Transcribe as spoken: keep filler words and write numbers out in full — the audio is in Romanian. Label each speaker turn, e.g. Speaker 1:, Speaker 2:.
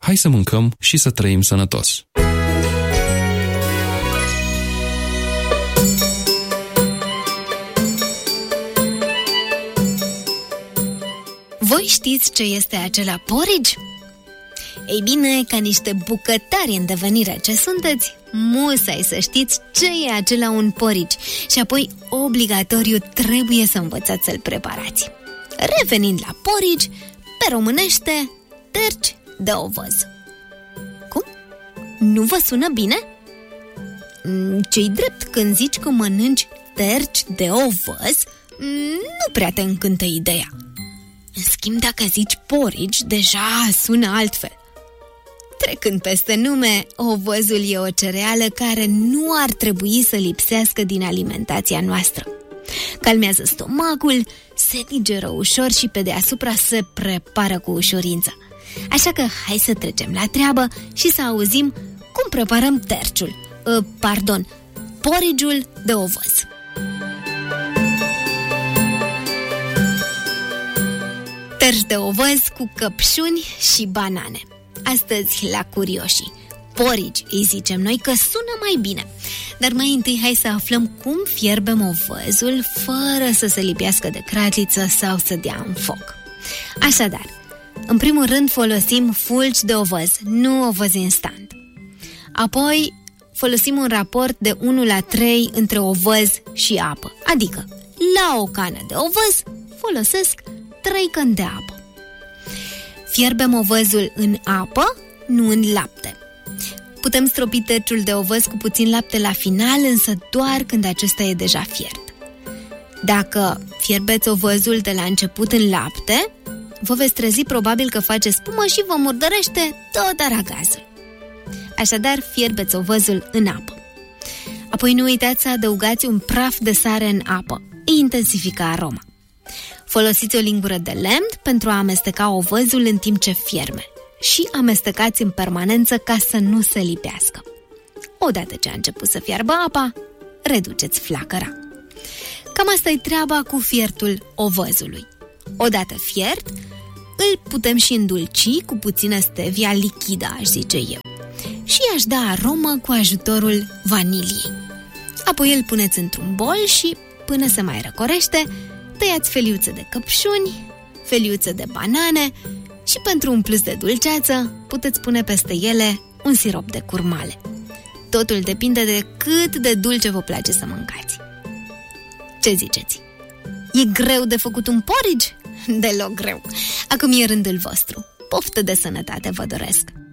Speaker 1: Hai să mâncăm și să trăim sănătos!
Speaker 2: Voi știți ce este acela porridge? Ei bine, ca niște bucătari în devenire ce sunteți, musai să știți ce e acela un porridge și apoi obligatoriu trebuie să învățați să-l preparați. Revenind la porridge, pe românește, terci de ovăz. Cum? Nu vă sună bine? Ce-i drept când zici că mănânci terci de ovăz, nu prea te încântă ideea. În schimb, dacă zici porridge, deja sună altfel. Trecând peste nume, ovăzul e o cereală care nu ar trebui să lipsească din alimentația noastră. Calmează stomacul, se digeră ușor și pe deasupra se prepară cu ușurință. Așa că hai să trecem la treabă și să auzim cum preparăm terciul, uh, pardon, porridge-ul de ovăz. Terci de ovăz cu căpșuni și banane. Astăzi la curioșii. Porridge îi zicem noi că sună mai bine. Dar mai întâi hai să aflăm cum fierbem ovăzul fără să se lipească de cratliță sau să dea în foc. Așadar, în primul rând folosim fulgi de ovăz, nu ovăz instant. Apoi folosim un raport de unu la trei între ovăz și apă. Adică, la o cană de ovăz folosesc trei căni de apă. Fierbem ovăzul în apă, nu în lapte. Putem stropi terciul de ovăz cu puțin lapte la final, însă doar când acesta e deja fiert. Dacă fierbeți ovăzul de la început în lapte, vă veți trezi probabil că face spumă și vă murdărește tot aragazul. Așadar, fierbeți ovăzul în apă. Apoi nu uitați să adăugați un praf de sare în apă. Îi intensifică aroma. Folosiți o lingură de lemn pentru a amesteca ovăzul în timp ce fierbe și amestecați în permanență ca să nu se lipească. Odată ce a început să fiarbă apa, reduceți flacăra. Cam asta-i treaba cu fiertul ovăzului. Odată fiert, îl putem și îndulci cu puțină stevia lichidă, aș zice eu, și aș da aromă cu ajutorul vaniliei. Apoi îl puneți într-un bol și, până se mai răcorește, tăiați feliuțe de căpșuni, feliuțe de banane și pentru un plus de dulceață puteți pune peste ele un sirop de curmale. Totul depinde de cât de dulce vă place să mâncați. Ce ziceți? E greu de făcut un porridge? Deloc greu. Acum e rândul vostru. Poftă de sănătate vă doresc!